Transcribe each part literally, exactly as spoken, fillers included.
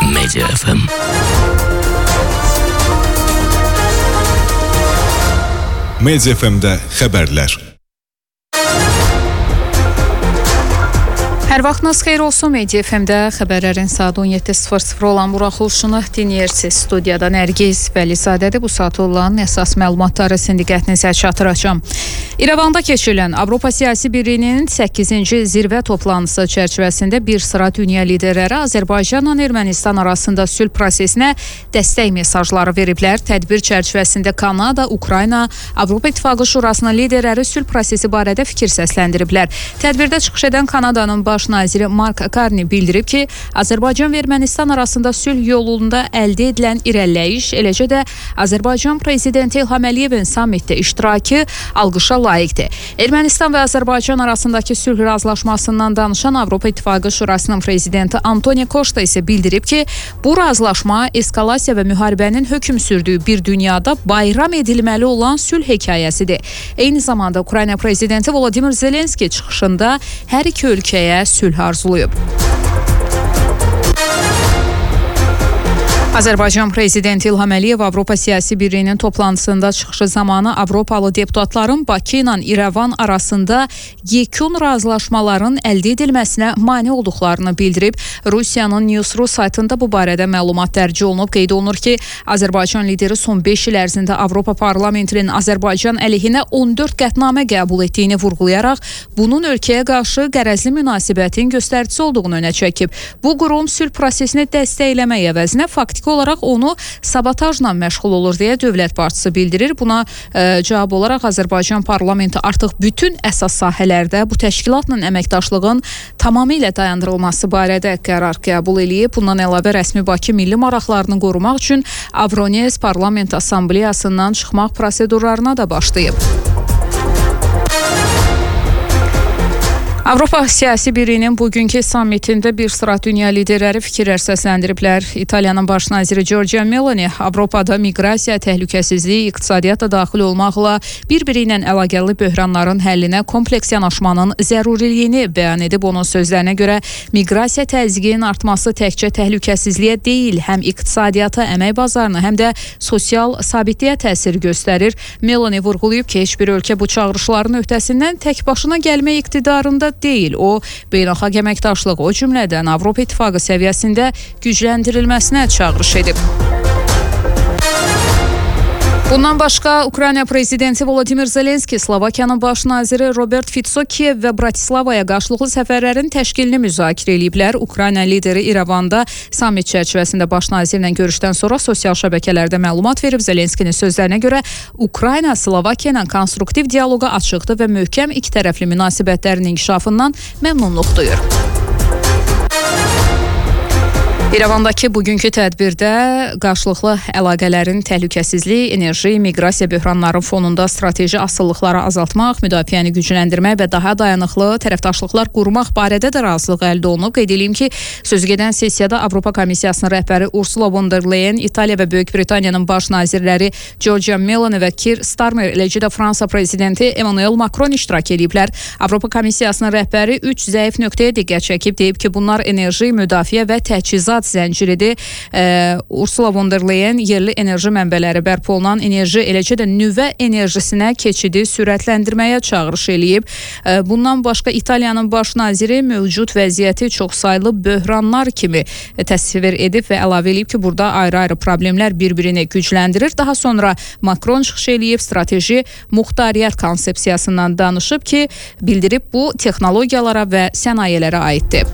Media F M. Media F M-də xəbərlər. Hər vaxtınız xeyir olsun. Media F M-də xəbərlərin saat on yeddi sıfır sıfır olan buraxılışını dinləyirsiniz. Studiyada Nərgiz Vəlizadədir. Bu saat olan əsas məlumatları sindiqətinizə çatdıracağam. İrəvanda keçirilən Avropa Siyasi Birliyinin səkkizinci zirvə toplantısı çərçivəsində bir sıra dünya liderləri Azərbaycanla Ermənistan arasında sülh prosesinə dəstək mesajları veriblər. Tədbir çərçivəsində Kanada, Ukrayna, Avropa İttifaqı Şurasının liderləri sülh prosesi barədə fikir səsləndiriblər. Tədbirdə çıxış edən Kanadanın baş naziri Mark Carney bildirib ki, Azərbaycan və Ermənistan arasında sülh yolunda əldə edilən irəliləyiş, eləcə də Azərbaycan prezidenti İlham Əliyevin sammitdə iştirakı alqışa layiqdir. Ermənistan və Azərbaycan arasındakı sülh razılaşmasından danışan Avropa İttifaqı Şurasının prezidenti Antonio Costa isə bildirib ki, bu razılaşma eskalasiya və müharibənin hökm sürdüyü bir dünyada bayram edilməli olan sülh hekayəsidir. Eyni zamanda Ukrayna prezidenti Volodymyr Zelenski çıxışında hər iki ölkəyə sülh arzulayıb. Azərbaycan prezidenti İlham Əliyev Avropa Siyasi Birliyinin toplantısında çıxışı zamanı Avropalı deputatların Bakı ilə İrəvan arasında yekun razılaşmaların əldə edilməsinə mane olduqlarını bildirib. Rusiyanın News.ru saytında bu barədə məlumat dərc olunub. Qeyd olunur ki, Azərbaycan lideri son beş il ərzində Avropa Parlamentinin Azərbaycan əleyhinə on dörd qətnamə qəbul etdiyini vurğulayaraq, bunun ölkəyə qarşı qərəzli münasibətin göstəricisi olduğunu önə çəkib. Bu qurum sülh prosesini dəstəkləmək əvəzinə faktiki olaraq onu sabotajla məşğul olur deyə dövlət başçısı bildirir. Buna e, cavab olaraq Azərbaycan parlamenti artıq bütün əsas sahələrdə bu təşkilatla əməkdaşlığın tamamilə dayandırılması barədə qərar qəbul eləyib. Bundan əlavə rəsmi Bakı milli maraqlarını qorumaq üçün Avronews Parlament Assambleyasından çıxmaq prosedurlarına da başlayıb. Avropa Siyasi Birliyinin bugünkü sammitində bir sıra dünya liderləri fikirlər səsləndiriblər. İtaliyanın baş naziri Giorgia Meloni Avropada miqrasiya, təhlükəsizlik, iqtisadiyyat da daxil olmaqla bir-biri ilə əlaqəli böhranların həllinə kompleks yanaşmanın zəruriliyini bəyan edib. Onun sözlərinə görə miqrasiya təzyiqinin artması təkcə təhlükəsizliyə deyil, həm iqtisadiyyata, əmək bazarına, həm də sosial sabitliyə təsir göstərir. Meloni vurğulayıb ki, heç bir ölkə bu çağırışların öhdəsindən tək başına gəlmək iqtidarında deyil. O, beynəlxalq əməkdaşlıq, o cümlədən Avropa İttifaqı səviyyəsində gücləndirilməsinə çağırış edib. Bundan başqa Ukrayna prezidenti Volodymyr Zelenski Slovakiyanın baş naziri Robert Fico Kiyev və Bratislavaya qarşılıqlı səfərlərin təşkilini müzakirə ediblər. Ukrayna lideri İrəvanda sammit çərçivəsində baş nazirlə görüşdən sonra sosial şəbəkələrdə məlumat verib. Zelenskinin sözlərinə görə Ukrayna Slovakiya ilə konstruktiv dialoqa açıqdır və möhkəm ikitərəfli münasibətlərin inkişafından məmnunluq duyur. İrəvandakı bugünkü tədbirdə qarşılıqlı əlaqələrin təhlükəsizliyi, enerji, miqrasiya böhranları fonunda strateji asılılıqları azaltmaq, müdafiəni gücləndirmək və daha dayanıqlı tərəfdaşlıqlar qurmaq barədə də razılıq əldə olunub. Qeyd edeyim ki, sözügedən sessiyada Avropa Komissiyasının rəhbəri Ursula von der Leyen, İtaliya və Böyük Britaniyanın baş nazirləri Giorgia Meloni və Keir Starmer, eləcə də Fransa prezidenti Emmanuel Macron iştirak ediblər. Avropa Komissiyasının rəhbəri üç zəif nöqtəyə diqqət çəkib, deyib ki, bunlar enerji, müdafiə və təchizat zənciridir. Ee, Ursula von der Leyen yerli enerji mənbələri bərpa olunan enerji, eləcə də nüvə enerjisinə keçidi sürətləndirməyə çağırış eləyib. Ee, bundan başqa İtaliyanın baş naziri mövcud vəziyyəti çoxsaylı böhranlar kimi təsvir edib və əlavə eləyib ki, burada ayrı-ayrı problemlər bir-birini gücləndirir. Daha sonra Macron çıxış eləyib, strateji muxtariyyət konsepsiyasından danışıb ki, bildirib bu texnologiyalara və sənayelərə aiddir.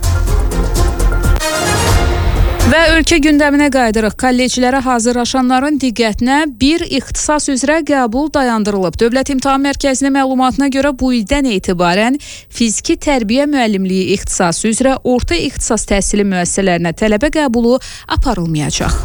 Və ölkə gündəminə qayıdırıq. Kolleclərə hazırlaşanların diqqətinə bir ixtisas üzrə qəbul dayandırılıb. Dövlət İmtahan Mərkəzinin məlumatına görə bu ildən etibarən fiziki tərbiyə müəllimliyi ixtisası üzrə orta ixtisas təhsili müəssisələrinə tələbə qəbulu aparılmayacaq.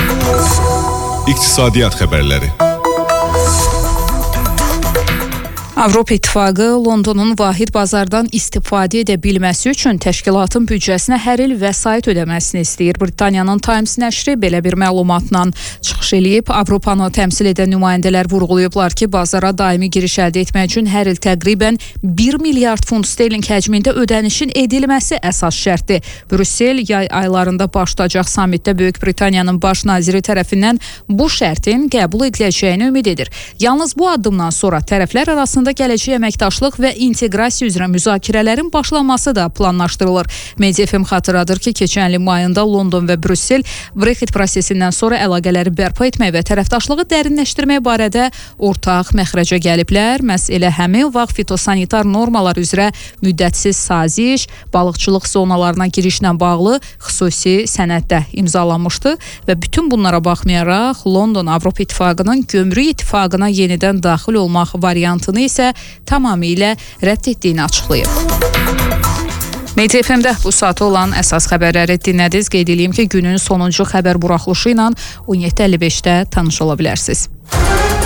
İqtisadiyyat xəbərləri. Avropa İttifaqı Londonun vahid bazardan istifadə edə bilməsi üçün təşkilatın büdcəsinə hər il vəsait ödəməsini istəyir. Britaniyanın Times nəşri belə bir məlumatla çıxış eləyib. Avropanı təmsil edən nümayəndələr vurğulayıblar ki, bazara daimi giriş əldə etmək üçün hər il təqribən bir milyard funt sterling həcmində ödənişin edilməsi əsas şərtdir. Brüssel yay aylarında başlayacaq sammitdə Böyük Britaniyanın baş naziri tərəfindən bu şərtin qəbul ediləcəyini ümid edir. Yalnız bu addımdan sonra tərəflər arasında gələcək əməkdaşlıq və inteqrasiya üzrə müzakirələrin başlanması da planlaşdırılır. Media F M xatırladır ki, keçən ilin mayında London və Brüssel Brexit prosesindən sonra əlaqələri bərpa etmək və tərəfdaşlığı dərinləşdirmək barədə ortaq məxrəcə gəliblər. Məhz elə həmin vaxt fitosanitar normalar üzrə müddətsiz saziş, balıqçılıq zonalarına girişlə bağlı xüsusi sənəddə imzalanmışdı və bütün bunlara baxmayaraq London Avropa İttifaqının gömrük ittifaqına yenidən daxil olmaq variantını isə tamamilə rədd etdiyini açıqlayıb. Media F M-də bu saata olan əsas xəbərləri dinlədiniz. Qeyd edeyim ki, günün sonuncu xəbər buraxılışı ilə on yeddi əlli beşdə tanış ola bilərsiniz.